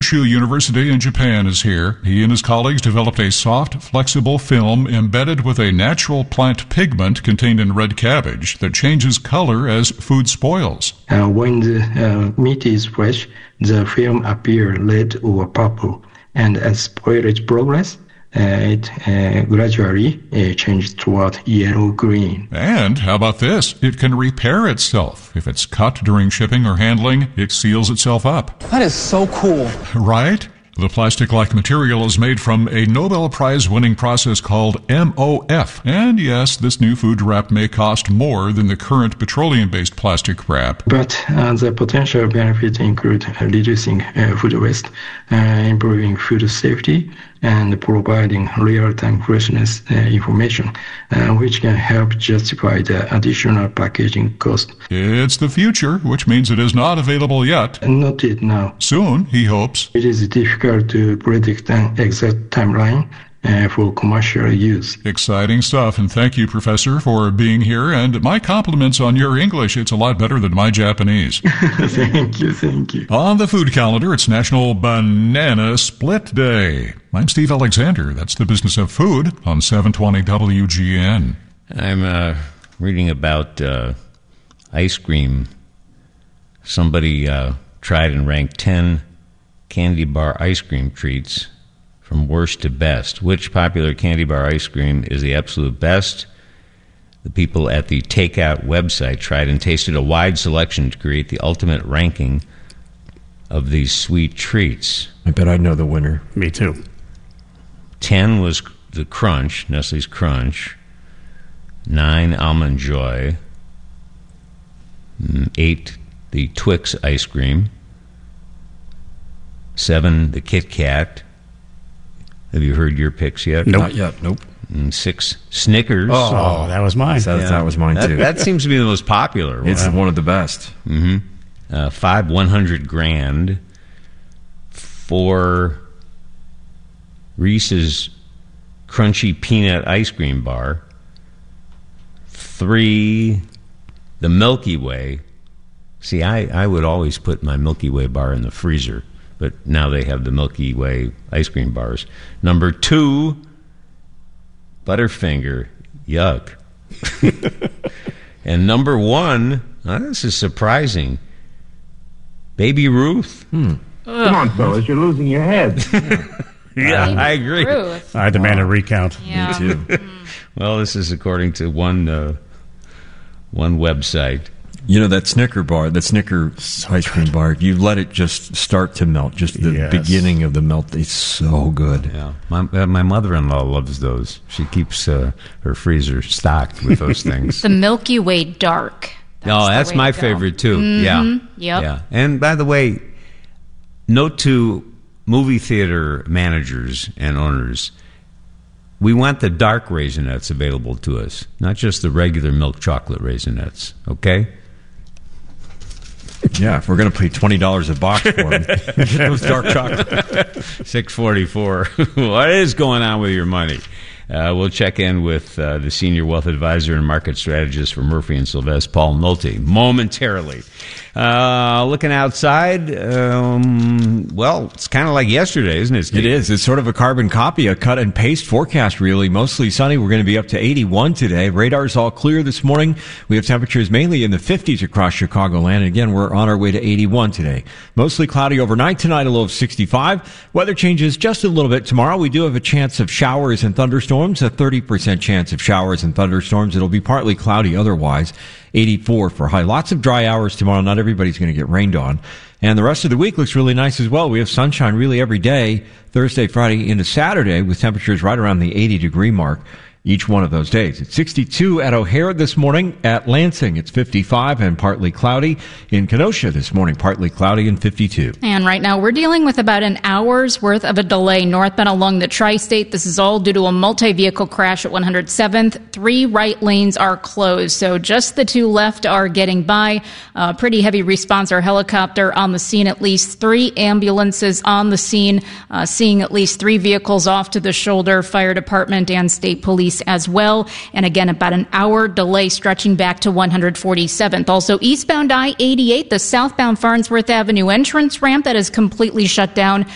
Kyushu University in Japan is here. He and his colleagues developed a soft, flexible film embedded with a natural plant pigment contained in red cabbage that changes color as food spoils. When the meat is fresh, the film appears red or purple, and as spoilage progresses, it gradually changes toward yellow-green. And how about this? It can repair itself. If it's cut during shipping or handling, it seals itself up. That is so cool. Right? The plastic-like material is made from a Nobel Prize-winning process called MOF. And yes, this new food wrap may cost more than the current petroleum-based plastic wrap. But the potential benefits include reducing food waste, improving food safety, and providing real-time freshness information, which can help justify the additional packaging cost. It's the future, which means it is not available yet. Not yet now. Soon, he hopes. It is difficult to predict an exact timeline for commercial use. Exciting stuff, and thank you, Professor, for being here, and my compliments on your English. It's a lot better than my Japanese. Thank you. On the food calendar, it's National Banana Split Day. I'm Steve Alexander. That's the business of food on 720 WGN. I'm reading about ice cream. Somebody tried and ranked 10 candy bar ice cream treats from worst to best. Which popular candy bar ice cream is the absolute best? The people at the Takeout website tried and tasted a wide selection to create the ultimate ranking of these sweet treats. I bet I know the winner. Me too. 10 was the Crunch, Nestle's Crunch. 9, Almond Joy. 8, the Twix ice cream. 7, the Kit Kat. Have you heard your picks yet? Nope. Not yet, nope. 6, Snickers. Oh, that was mine. That was mine, too. That seems to be the most popular one. It's one of the best. 5, 100 Grand. 4, Reese's Crunchy Peanut Ice Cream Bar. 3, the Milky Way. See, I would always put my Milky Way bar in the freezer, but now they have the Milky Way ice cream bars. Number 2, Butterfinger. Yuck. And number 1, this is surprising, Baby Ruth. Come on, fellas, you're losing your heads. Yeah, I agree. Ruth. I demand a recount. Yeah. Me too. Well, this is according to one website. You know, that Snicker ice cream bar, you let it just start to melt, just the beginning of the melt. It's so good. Yeah, my mother-in-law loves those. She keeps her freezer stocked with those things. The Milky Way Dark. That's my favorite, too. Mm-hmm. Yeah. Yep. Yeah. And by the way, note to movie theater managers and owners, we want the dark Raisinets available to us, not just the regular milk chocolate Raisinets, okay? Yeah, if we're going to pay $20 a box for them, get those dark chocolate. $6.44. What is going on with your money? We'll check in with the Senior Wealth Advisor and Market Strategist for Murphy & Sylvester, Paul Nolte, momentarily. Looking outside, well, it's kind of like yesterday, isn't it, Steve? It is. It's sort of a carbon copy, a cut and paste forecast, really. Mostly sunny. We're going to be up to 81 today. Radar's all clear this morning. We have temperatures mainly in the 50s across Chicagoland. Again, we're on our way to 81 today. Mostly cloudy overnight tonight, a low of 65. Weather changes just a little bit tomorrow. We do have a chance of showers and thunderstorms, a 30% chance of showers and thunderstorms. It'll be partly cloudy otherwise. 84 for high. Lots of dry hours tomorrow. Not everybody's going to get rained on. And the rest of the week looks really nice as well. We have sunshine really every day, Thursday, Friday into Saturday, with temperatures right around the 80-degree mark each one of those days. It's 62 at O'Hare this morning. At Lansing, it's 55 and partly cloudy. In Kenosha this morning, partly cloudy and 52. And right now, we're dealing with about an hour's worth of a delay northbound along the tri-state. This is all due to a multi-vehicle crash at 107th. 3 right lanes are closed, so just the 2 left are getting by. Pretty heavy response. Our helicopter on the scene, at least 3 ambulances on the scene, seeing at least 3 vehicles off to the shoulder, fire department and state police as well. And again, about an hour delay stretching back to 147th. Also, eastbound I-88, the southbound Farnsworth Avenue entrance ramp that is completely shut down